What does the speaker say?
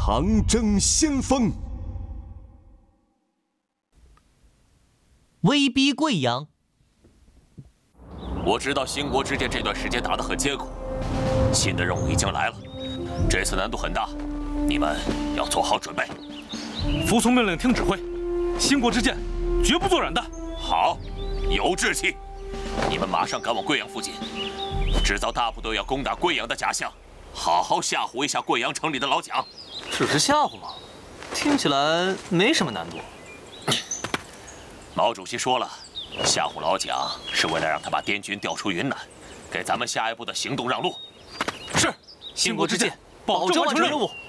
长征先锋。 威逼贵阳。 我知道兴国之剑这段时间打得很艰苦，新的任务已经来了，这次难度很大，你们要做好准备。 服从命令，听指挥。兴国之剑绝不做软的。 好，有志气。你们马上赶往贵阳附近，制造大部队要攻打贵阳的假象，好好吓唬一下贵阳城里的老蒋。 只是吓唬吗？听起来没什么难度。 毛主席说了，吓唬老蒋是为了让他把滇军调出云南，给咱们下一步的行动让路。 是， 兴国之剑保证完成任务。